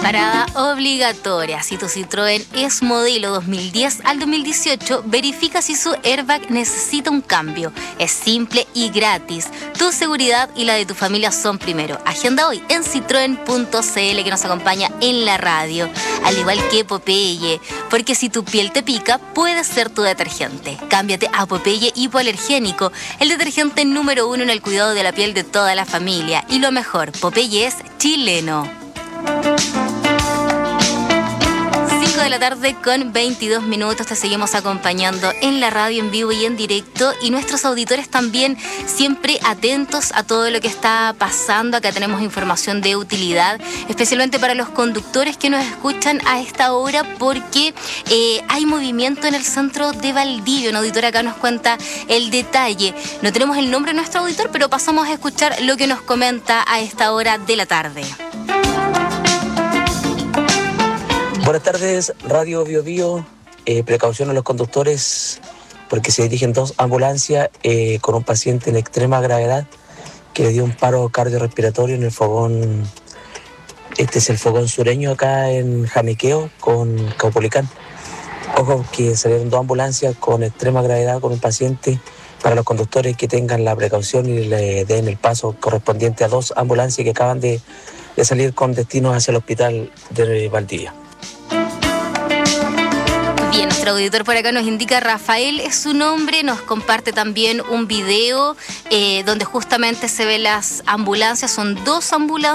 Parada obligatoria. Si tu Citroën es modelo 2010 al 2018, verifica si su airbag necesita un cambio. Es simple y gratis. Tu seguridad y la de tu familia son primero. Agenda hoy en citroen.cl, que nos acompaña en la radio. Al igual que Popeye, porque si tu piel te pica, puede ser tu detergente. Cámbiate a Popeye Hipoalergénico, el detergente número 1 en el cuidado de la piel de toda la familia. Y lo mejor, Popeye es chileno. 5 de la tarde con 22 minutos, te seguimos acompañando en la radio en vivo y en directo, y nuestros auditores también siempre atentos a todo lo que está pasando. Acá tenemos información de utilidad, especialmente para los conductores que nos escuchan a esta hora, porque hay movimiento en el centro de Valdivia. Un auditor acá nos cuenta el detalle. No tenemos el nombre de nuestro auditor, pero pasamos a escuchar lo que nos comenta a esta hora de la tarde. Buenas tardes, Radio Bio Bio. Precaución a los conductores porque se dirigen dos ambulancias con un paciente en extrema gravedad que le dio un paro cardiorrespiratorio en el fogón. Este es el fogón sureño acá en Jamiqueo con Caupolicán. Ojo que salieron dos ambulancias con extrema gravedad con un paciente. Para los conductores que tengan la precaución y le den el paso correspondiente a dos ambulancias que acaban de salir con destino hacia el hospital de Valdivia. Bien, nuestro auditor por acá nos indica, Rafael es su nombre, nos comparte también un video donde justamente se ven las ambulancias, son dos ambulancias